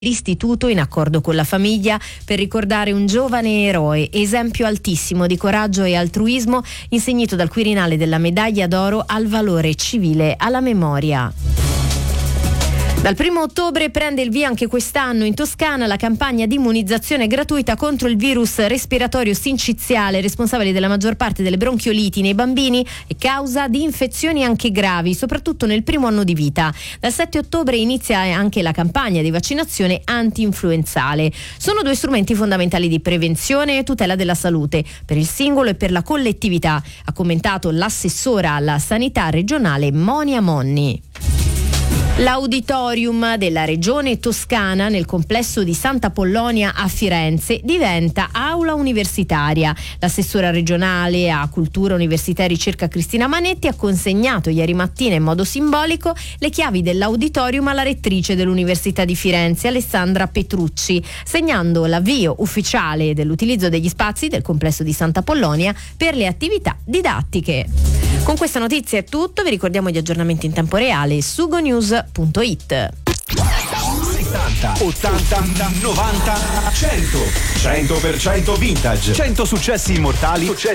l'istituto in accordo con la famiglia per ricordare un giovane eroe, esempio altissimo di coraggio e altruismo, insignito dal Quirinale della medaglia d'oro al valore civile alla memoria. Dal 1° ottobre prende il via anche quest'anno in Toscana la campagna di immunizzazione gratuita contro il virus respiratorio sinciziale, responsabile della maggior parte delle bronchioliti nei bambini e causa di infezioni anche gravi, soprattutto nel primo anno di vita. Dal 7 ottobre inizia anche la campagna di vaccinazione anti-influenzale. Sono 2 strumenti fondamentali di prevenzione e tutela della salute per il singolo e per la collettività, ha commentato l'assessora alla sanità regionale Monia Monni. L'auditorium della regione toscana nel complesso di Santa Apollonia a Firenze diventa aula universitaria. L'assessora regionale a cultura, università e ricerca Cristina Manetti ha consegnato ieri mattina in modo simbolico le chiavi dell'auditorium alla rettrice dell'Università di Firenze, Alessandra Petrucci, segnando l'avvio ufficiale dell'utilizzo degli spazi del complesso di Santa Apollonia per le attività didattiche. Con questa notizia è tutto, vi ricordiamo gli aggiornamenti in tempo reale su gonews.it. 70, 80, 90, 100. 100% vintage. 100 successi immortali.